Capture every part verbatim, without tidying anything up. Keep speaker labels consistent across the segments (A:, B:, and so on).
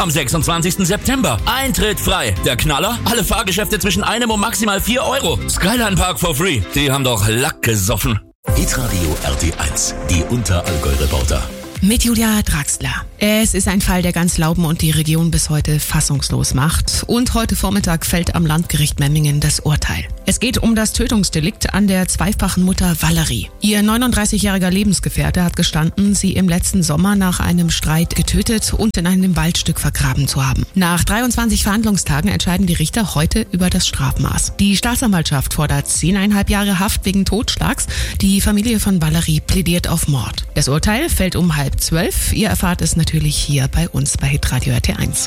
A: am sechsundzwanzigsten September. Eintritt frei. Der Knaller? Alle Fahrgeschäfte zwischen einem und maximal vier Euro. Skyline Park for free. Die haben doch Lack gesoffen.
B: Hitradio R T eins, die Unterallgäu-Reporter.
C: Mit Julia Draxler. Es ist ein Fall, der ganz Lauben und die Region bis heute fassungslos macht. Und heute Vormittag fällt am Landgericht Memmingen das Urteil. Es geht um das Tötungsdelikt an der zweifachen Mutter Valerie. Ihr neununddreißigjähriger Lebensgefährte hat gestanden, sie im letzten Sommer nach einem Streit getötet und in einem Waldstück vergraben zu haben. Nach dreiundzwanzig Verhandlungstagen entscheiden die Richter heute über das Strafmaß. Die Staatsanwaltschaft fordert zehneinhalb Jahre Haft wegen Totschlags. Die Familie von Valerie plädiert auf Mord. Das Urteil fällt um halb zwölf. Ihr erfahrt es natürlich hier bei uns bei Hitradio R T eins.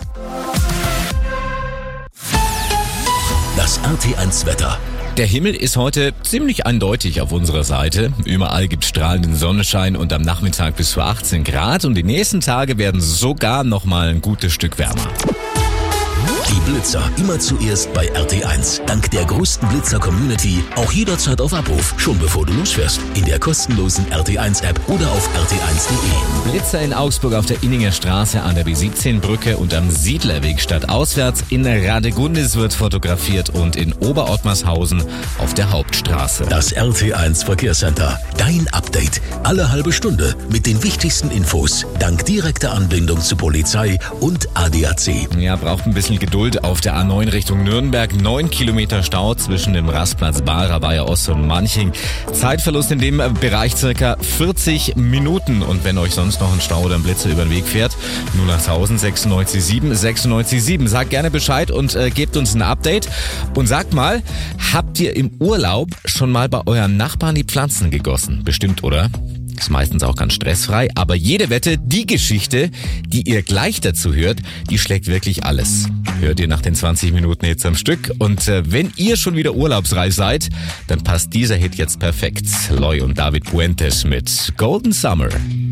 B: Das R T eins Wetter.
D: Der Himmel ist heute ziemlich eindeutig auf unserer Seite. Überall gibt strahlenden Sonnenschein und am Nachmittag bis zu achtzehn Grad. Und die nächsten Tage werden sogar noch mal ein gutes Stück wärmer.
B: Die Blitzer immer zuerst bei R T eins. Dank der größten Blitzer-Community auch jederzeit auf Abruf, schon bevor du losfährst. In der kostenlosen R T eins App oder auf r t eins punkt de.
D: Blitzer in Augsburg auf der Inninger Straße an der B siebzehn Brücke und am Siedlerweg stadtauswärts. In Radegundis wird fotografiert und in Oberottmarshausen auf der Hauptstraße.
B: Das R T eins Verkehrscenter. Dein Update. Alle halbe Stunde mit den wichtigsten Infos. Dank direkter Anbindung zu Polizei und A D A C.
D: Ja, braucht ein bisschen Geduld auf der A neun Richtung Nürnberg. Neun Kilometer Stau zwischen dem Rastplatz Barer, Bayer Ost und Manching. Zeitverlust in dem Bereich circa vierzig Minuten. Und wenn euch sonst noch ein Stau oder ein Blitzer über den Weg fährt, null achttausend sechsundneunzig sieben sechsundneunzig sieben. Sagt gerne Bescheid und äh, gebt uns ein Update. Und sagt mal, habt ihr im Urlaub schon mal bei euren Nachbarn die Pflanzen gegossen? Bestimmt, oder? Ist meistens auch ganz stressfrei, aber jede Wette, die Geschichte, die ihr gleich dazu hört, die schlägt wirklich alles. Hört ihr nach den zwanzig Minuten jetzt am Stück und äh, wenn ihr schon wieder urlaubsreif seid, dann passt dieser Hit jetzt perfekt. Loy und David Puentes mit Golden Summer.